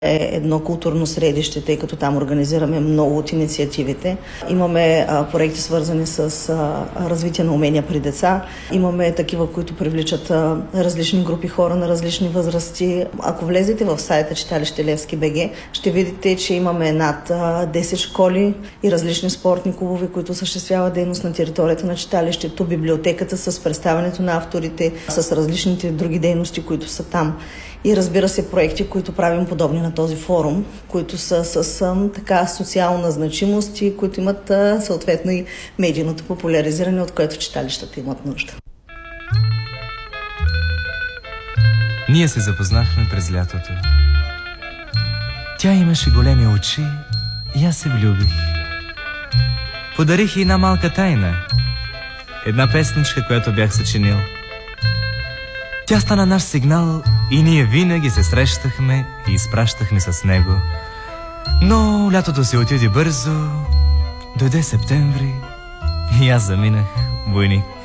е едно културно средище, тъй като там организираме много от инициативите. Имаме проекти свързани с развитие на умения при деца. Имаме такива, които привличат различни групи хора на различни възрасти. Ако влезете в сайта Читалище Левски БГ, ще видите, че имаме над 10 школи и различни спортни клубове, които осъществяват дейност на територията на читалището, библиотеката с представянето на авторите, с различните други дейности, които са там. И разбира се, проекти, които правим подобни на този форум, които са с така социална значимост и които имат съответно и медийното популяризиране, от което читалищата имат нужда. Ние се запознахме през лятото. Тя имаше големи очи и аз се влюбих. Подарих й една малка тайна. Една песничка, която бях съчинил. Тя стана наш сигнал и ние винаги се срещахме и изпращахме с него. Но лятото си отиде бързо, дойде септември и аз заминах войник.